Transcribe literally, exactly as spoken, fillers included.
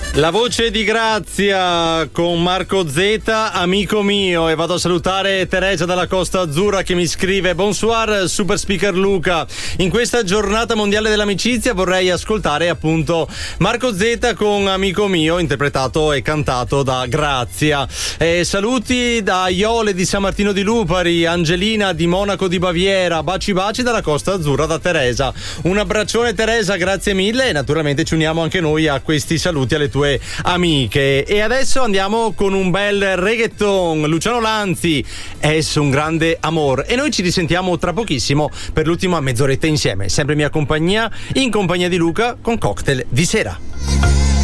La voce di Grazia con Marco Zeta, amico mio, e vado a salutare Teresa dalla Costa Azzurra che mi scrive: Bonsoir super speaker Luca, in questa giornata mondiale dell'amicizia vorrei ascoltare appunto Marco Zeta con Amico mio, interpretato e cantato da Grazia. E saluti da Iole di San Martino di Lupari, Angelina di Monaco di Baviera, baci baci dalla Costa Azzurra da Teresa. Un abbraccione Teresa, grazie mille, e naturalmente ci uniamo anche noi a questi saluti alle tue amiche. E adesso andiamo con un bel reggaeton. Luciano Lanzi, Es un grande amor, e noi ci risentiamo tra pochissimo per l'ultima mezz'oretta insieme, sempre in mia compagnia, in compagnia di Luca, con Cocktail di sera.